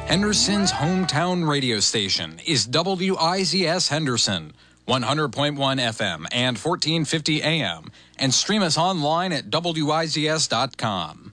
Henderson's hometown radio station is WIZS Henderson, 100.1 FM and 1450 AM, and stream us online at WIZS.com.